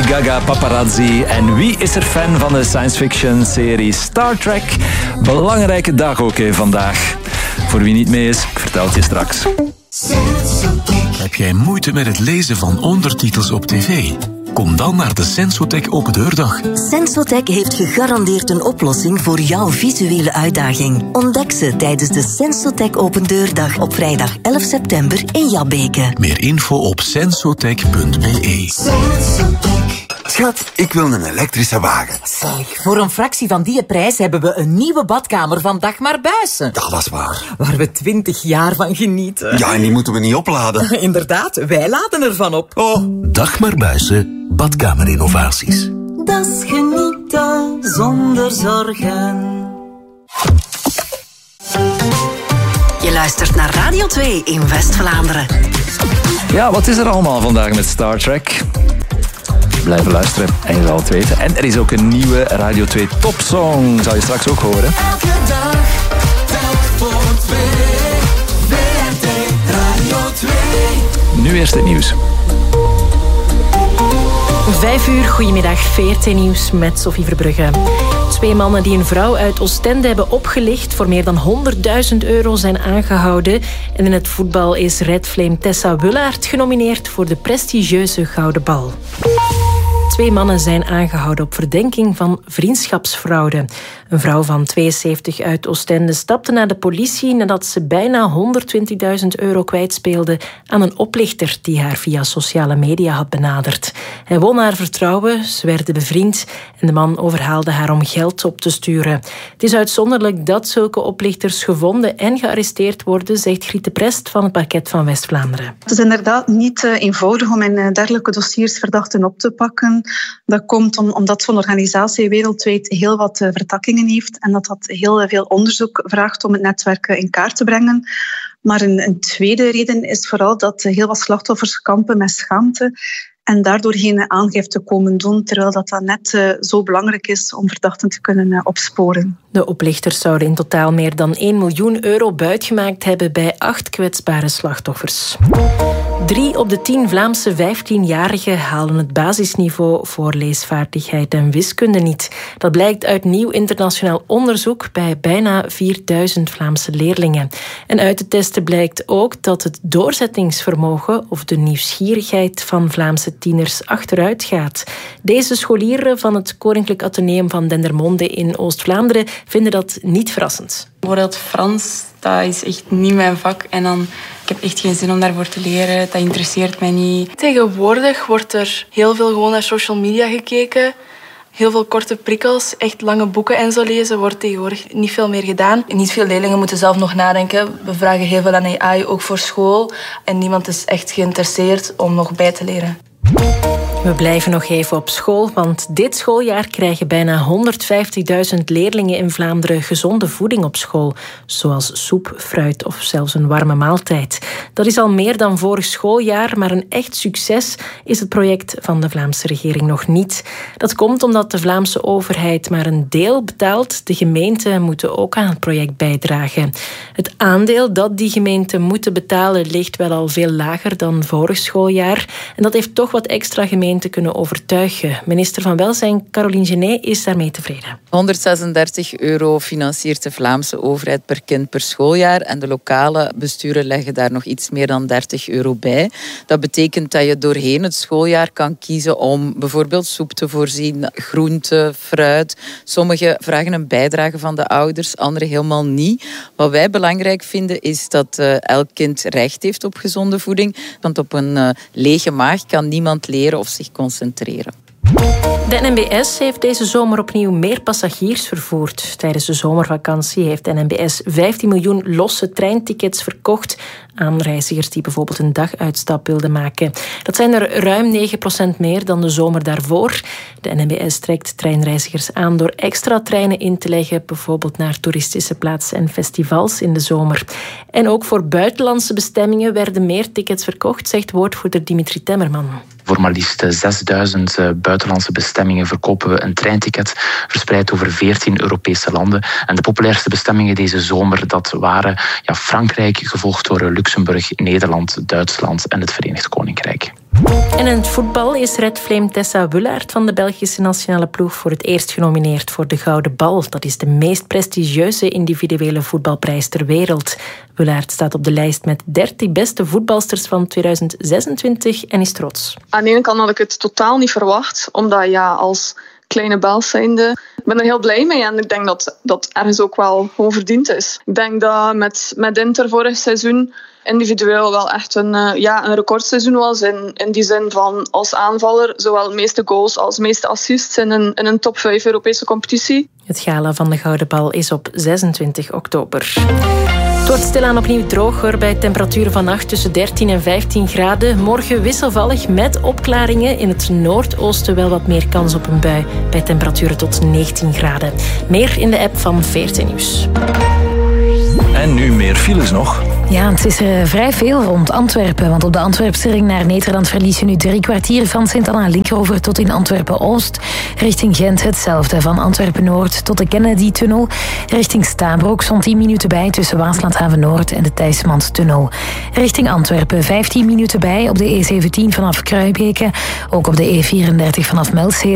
Gaga, Paparazzi. En wie is er fan van de science fiction serie Star Trek? Belangrijke dag ook vandaag. Voor wie niet mee is, ik vertel het je straks. Heb jij moeite met het lezen van ondertitels op tv? Kom dan naar de Sensotec Open Deurdag. Sensotec heeft gegarandeerd een oplossing voor jouw visuele uitdaging. Ontdek ze tijdens de Sensotec Open Deurdag op vrijdag 11 september in Jabbeke. Meer info op sensotec.be. Schat, ik wil een elektrische wagen. Zeg, voor een fractie van die prijs hebben we een nieuwe badkamer van Dagmar Buijsen. Dat was waar. Waar we 20 jaar van genieten. Ja, en die moeten we niet opladen. Inderdaad, wij laden ervan op. Oh. Dagmar Buijsen, badkamerinnovaties. Dat is genieten zonder zorgen. Je luistert naar Radio 2 in West-Vlaanderen. Ja, wat is er allemaal vandaag met Star Trek? Blijven luisteren en je zal het weten. En er is ook een nieuwe Radio 2 topsong. Zal je straks ook horen. Elke dag, telk voor twee. WRT Radio 2. Nu eerst het nieuws. 5 uur, goedemiddag, VRT Nieuws met Sophie Verbrugge. 2 mannen die een vrouw uit Oostende hebben opgelicht voor meer dan €100.000 zijn aangehouden. En in het voetbal is Red Flame Tessa Willaert genomineerd voor de prestigieuze Gouden Bal. 2 mannen zijn aangehouden op verdenking van vriendschapsfraude. Een vrouw van 72 uit Oostende stapte naar de politie nadat ze bijna €120.000 kwijtspeelde aan een oplichter die haar via sociale media had benaderd. Hij won haar vertrouwen, ze werden bevriend en de man overhaalde haar om geld op te sturen. Het is uitzonderlijk dat zulke oplichters gevonden en gearresteerd worden, zegt Griet de Prest van het parket van West-Vlaanderen. Het is inderdaad niet eenvoudig om in dergelijke dossiers verdachten op te pakken. Dat komt omdat zo'n organisatie wereldwijd heel wat vertakkingen heeft en dat heel veel onderzoek vraagt om het netwerk in kaart te brengen. Maar een tweede reden is vooral dat heel wat slachtoffers kampen met schaamte en daardoor geen aangifte komen doen, terwijl dat net zo belangrijk is om verdachten te kunnen opsporen. De oplichters zouden in totaal meer dan €1 miljoen buitgemaakt hebben bij 8 kwetsbare slachtoffers. 3 op de 10 Vlaamse 15-jarigen halen het basisniveau voor leesvaardigheid en wiskunde niet. Dat blijkt uit nieuw internationaal onderzoek bij bijna 4.000 Vlaamse leerlingen. En uit de testen blijkt ook dat het doorzettingsvermogen of de nieuwsgierigheid van Vlaamse tieners achteruit gaat. Deze scholieren van het Koninklijk Atheneum van Dendermonde in Oost-Vlaanderen vinden dat niet verrassend. Bijvoorbeeld Frans, dat is echt niet mijn vak. En dan, ik heb echt geen zin om daarvoor te leren. Dat interesseert mij niet. Tegenwoordig wordt er heel veel gewoon naar social media gekeken. Heel veel korte prikkels, echt lange boeken en zo lezen wordt tegenwoordig niet veel meer gedaan. Niet veel leerlingen moeten zelf nog nadenken. We vragen heel veel aan AI, ook voor school. En niemand is echt geïnteresseerd om nog bij te leren. We blijven nog even op school, want dit schooljaar krijgen bijna 150.000 leerlingen in Vlaanderen gezonde voeding op school, zoals soep, fruit of zelfs een warme maaltijd. Dat is al meer dan vorig schooljaar, maar een echt succes is het project van de Vlaamse regering nog niet. Dat komt omdat de Vlaamse overheid maar een deel betaalt. De gemeenten moeten ook aan het project bijdragen. Het aandeel dat die gemeenten moeten betalen ligt wel al veel lager dan vorig schooljaar. En dat heeft toch wat extra gemeenten kunnen overtuigen. Minister van Welzijn Caroline Genet is daarmee tevreden. €136 financiert de Vlaamse overheid per kind per schooljaar en de lokale besturen leggen daar nog iets meer dan €30 bij. Dat betekent dat je doorheen het schooljaar kan kiezen om bijvoorbeeld soep te voorzien, groente, fruit. Sommigen vragen een bijdrage van de ouders, anderen helemaal niet. Wat wij belangrijk vinden is dat elk kind recht heeft op gezonde voeding, want op een lege maag kan niemand leren of zich concentreren. De NMBS heeft deze zomer opnieuw meer passagiers vervoerd. Tijdens de zomervakantie heeft de NMBS 15 miljoen losse treintickets verkocht aan reizigers die bijvoorbeeld een daguitstap wilden maken. Dat zijn er ruim 9% meer dan de zomer daarvoor. De NMBS trekt treinreizigers aan door extra treinen in te leggen, bijvoorbeeld naar toeristische plaatsen en festivals in de zomer. En ook voor buitenlandse bestemmingen werden meer tickets verkocht, zegt woordvoerder Dimitri Temmerman. Voor maar liefst 6.000 buitenlandse bestemmingen verkopen we een treinticket, verspreid over 14 Europese landen. En de populairste bestemmingen deze zomer, dat waren Frankrijk, gevolgd door Luxemburg, Nederland, Duitsland en het Verenigd Koninkrijk. En in het voetbal is Red Flame Tessa Willaert van de Belgische nationale ploeg voor het eerst genomineerd voor de Gouden Bal. Dat is de meest prestigieuze individuele voetbalprijs ter wereld. Willaert staat op de lijst met 30 beste voetbalsters van 2026 en is trots. Aan de ene kant had ik het totaal niet verwacht, omdat als kleine Belg zijnde, ik ben er heel blij mee en ik denk dat dat ergens ook wel gewoon verdiend is. Ik denk dat met Inter vorig seizoen individueel wel echt een recordseizoen was. In die zin van als aanvaller zowel de meeste goals als de meeste assists in een top 5 Europese competitie. Het gala van de Gouden Bal is op 26 oktober. Het wordt stilaan opnieuw droger bij temperaturen vannacht tussen 13 en 15 graden. Morgen wisselvallig met opklaringen. In het noordoosten wel wat meer kans op een bui bij temperaturen tot 19 graden. Meer in de app van VRT Nieuws. En nu meer files nog. Ja, het is er vrij veel rond Antwerpen. Want op de Antwerpse ring naar Nederland verlies je nu 3 kwartier van Sint-Anna-Linkeroever tot in Antwerpen-Oost. Richting Gent hetzelfde, van Antwerpen-Noord tot de Kennedy-tunnel. Richting Stabroek stond 10 minuten bij tussen Waaslandhaven-Noord en de Thijsmans-tunnel. Richting Antwerpen 15 minuten bij op de E17 vanaf Kruibeke. Ook op de E34 vanaf Melshelen.